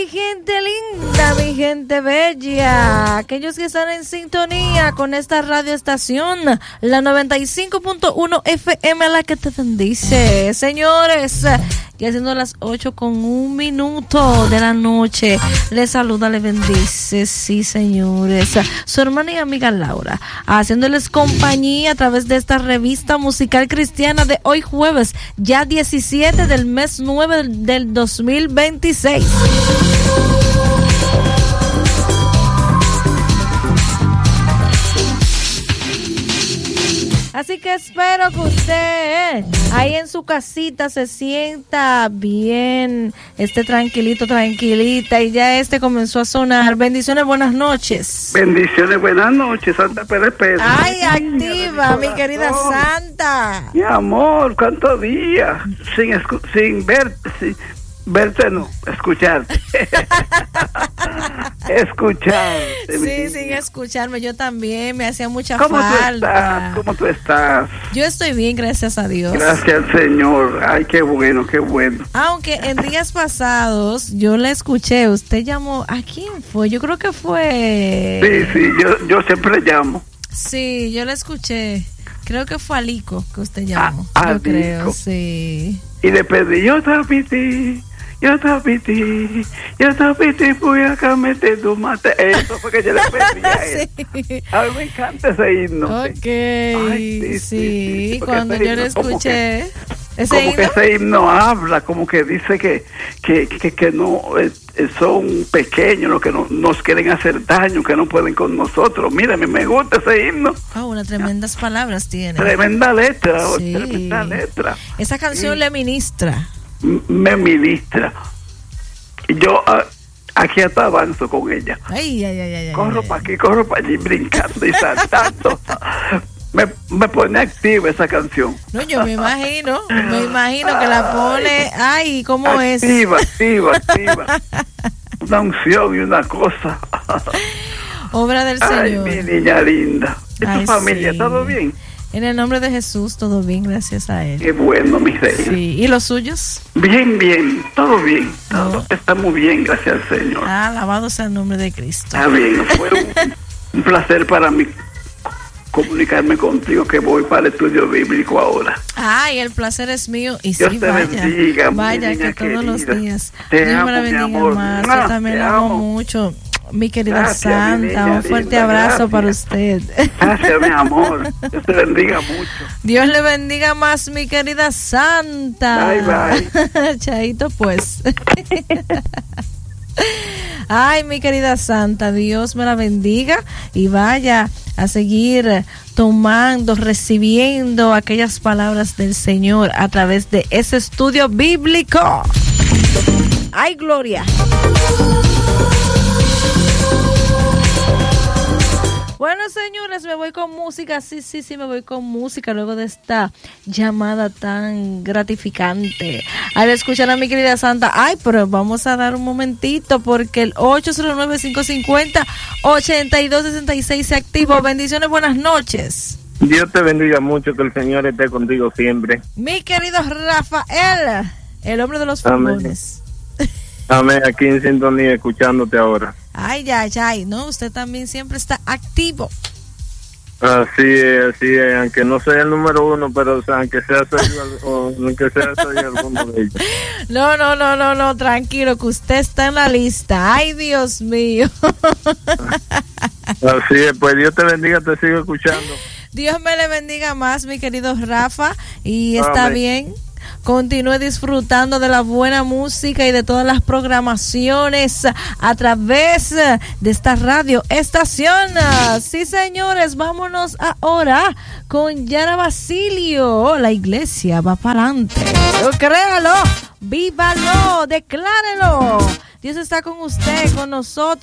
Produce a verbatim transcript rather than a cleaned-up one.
Mi gente linda, mi gente bella, aquellos que están en sintonía con esta radioestación, la noventa y cinco punto uno F M, la que te bendice. Señores, ya siendo las ocho con un minuto de la noche, les saluda, les bendice, sí señores, su hermana y amiga Laura, haciéndoles compañía a través de esta revista musical cristiana de hoy jueves, ya diecisiete del mes nueve del dos mil veintiséis. Así que espero que usted ahí en su casita se sienta bien, esté tranquilito, tranquilita, y ya este comenzó a sonar. Bendiciones, buenas noches. Bendiciones, buenas noches, Santa Pérez Pérez. Ay, activa, mi querida Santa. Mi amor, ¿cuántos días sin, escu- sin verte? Sin... Verte no, escucharte. Escucharte. Sí, sin escucharme, yo también, me hacía mucha ¿Cómo falta. tú estás? ¿Cómo tú estás? Yo estoy bien, gracias a Dios. Gracias al Señor. Ay, qué bueno, qué bueno. Aunque en días pasados yo le escuché, usted llamó, ¿a quién fue? Yo creo que fue... Sí, sí, yo, yo siempre llamo. Sí, yo le escuché. Creo que fue a Lico que usted llamó. A, a yo creo, Lico. Sí. Y le pedí, yo te piti, yo te piti, yo te piti, voy a camete tu mate. Eso fue que yo le pedí a él. Sí. A mí me encanta ese himno. Ok, Ay, sí, sí, sí, sí, porque cuando ese yo le himno como escuché. ¿Ese Como himno? que ese himno habla, como que dice que, que, que, que no eh, son pequeños los que no, nos quieren hacer daño, que no pueden con nosotros. Mira, a mí me gusta ese himno. Oh, unas tremendas palabras tiene. Tremenda letra, Sí. tremenda letra. Esa canción Sí. le ministra. M- Me ministra. Y yo ah, aquí hasta avanzo con ella. Ay, ay, ay, ay. ay, Corro ay. para aquí, corro para allí, brincando y saltando. me, me pone activa esa canción. No, yo me imagino, me imagino que la pone, ay, ¿cómo es? Activa, activa, activa. Una unción y una cosa. Obra del Ay, Señor. mi niña linda. ¿Y Ay, tu familia, sí. todo bien? En el nombre de Jesús, todo bien, gracias a Él. Qué bueno, mi reina. Sí. ¿Y los suyos? Bien, bien, todo bien. Todo No. está muy bien, gracias al Señor. Ah, alabado sea el nombre de Cristo. Está bien, fue un, un placer para mí comunicarme contigo, que voy para el estudio bíblico ahora. Ay, el placer es mío. Y Dios sí, te vaya, bendiga, mi vaya niña que todos los querida. días. Te Dios amo, me la mi bendiga amor. más. ¡Mua! Yo también Te la amo amo. mucho. Mi querida Gracias, mi Santa, niña un fuerte linda, abrazo gracias. para usted. Gracias, mi amor. Dios te bendiga mucho. Dios le bendiga más, mi querida Santa. Bye, bye. Chaito, pues. Ay, mi querida Santa, Dios me la bendiga y vaya a seguir tomando, recibiendo aquellas palabras del Señor a través de ese estudio bíblico. Ay, gloria. Bueno, señores, me voy con música, sí, sí, sí, me voy con música luego de esta llamada tan gratificante. Al escuchar a mi querida Santa, ay, pero vamos a dar un momentito porque el ocho cero nueve, cinco cinco cero, ocho dos seis seis se activó. Bendiciones, buenas noches. Dios te bendiga mucho, que el Señor esté contigo siempre. Mi querido Rafael, el hombre de los Amén. fogones. Amén, aquí en sintonía, escuchándote ahora. Ay, ay, ay, no, usted también siempre está activo. Así es, así es, aunque no sea el número uno, pero o sea, aunque sea soy yo, o aunque sea soy alguno de ellos. No, no, no, no, no, tranquilo, que usted está en la lista. Ay, Dios mío. Así es, pues Dios te bendiga, te sigo escuchando. Dios me le bendiga más, mi querido Rafa, y está Amén. bien. Continúe disfrutando de la buena música y de todas las programaciones a través de esta radio estación. Sí, señores, vámonos ahora con Yara Basilio. La iglesia va para adelante. Créalo, vívalo, declárelo. Dios está con usted, con nosotros.